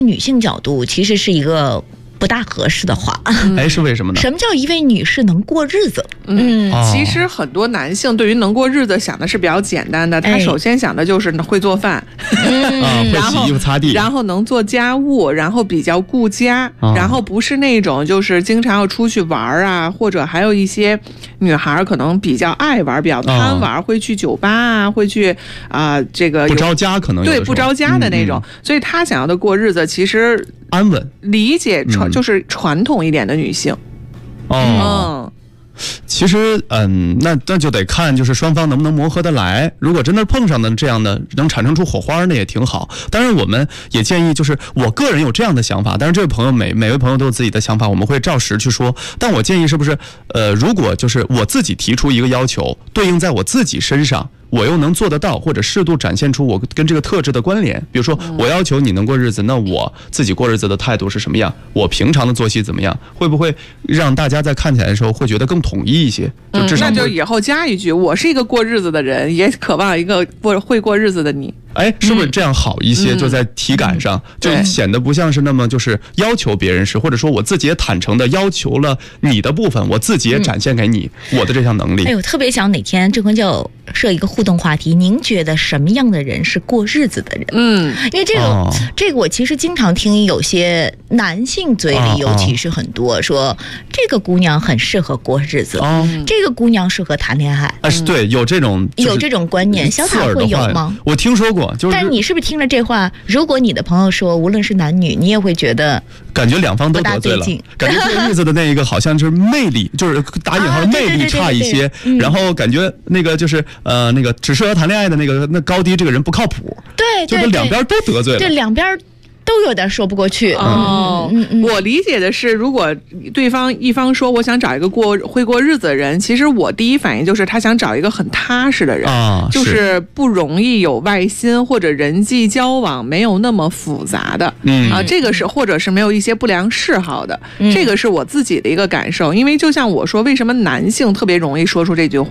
女性角度其实是一个不大合适的话。 哎，是为什么呢？ 什么叫一位女士能过日子？ 其实很多男性对于能过日子想的是比较简单的，他首先想的就是会做饭， 会洗衣服擦地， 然后能做家务，然后比较顾家，然后不是那种就是经常要出去玩啊，或者还有一些女孩可能比较爱玩，比较贪玩，会去酒吧啊，会去这个不着家，可能有的时候对不着家的那种，所以他想要的过日子其实安稳， 理解就是传统一点的女性。 其实那就得看就是双方能不能磨合得来，如果真的碰上的这样的能产生出火花，那也挺好。当然我们也建议，就是我个人有这样的想法，但是这位朋友每位朋友都有自己的想法，我们会照实去说。但我建议是不是如果就是我自己提出一个要求，对应在我自己身上，我又能做得到，或者适度展现出我跟这个特质的关联。比如说我要求你能过日子，那我自己过日子的态度是什么样，我平常的作息怎么样，会不会让大家在看起来的时候会觉得更统一一些，就至少那就以后加一句，我是一个过日子的人，也渴望一个会过日子的你。 哎，是不是这样好一些？就在体感上，就显得不像是那么就是要求别人是，或者说我自己也坦诚的要求了你的部分，我自己也展现给你我的这项能力。 哎呦，特别想哪天郑坤就设一个互动话题，您觉得什么样的人是过日子的人？因为这个我其实经常听有些男性嘴里，尤其是很多说这个姑娘很适合过日子，这个姑娘适合谈恋爱。 对，有这种观念，小塔会有吗？ 我听说过。 但你是不是听了这话，如果你的朋友说无论是男女，你也会觉得感觉两方都得罪了，感觉过日子的那一个好像是魅力，就是打引号的魅力差一些，然后感觉那个就是那个只适合谈恋爱的那高低这个人不靠谱， 对， 就是两边都得罪了， 对，两边都有点说不过去。 我理解的是，如果对方一方说我想找一个会过日子的人，其实我第一反应就是他想找一个很踏实的人，就是不容易有外心，或者人际交往没有那么复杂的，这个是或者是没有一些不良嗜好的，这个是我自己的一个感受。因为就像我说，为什么男性特别容易说出这句话，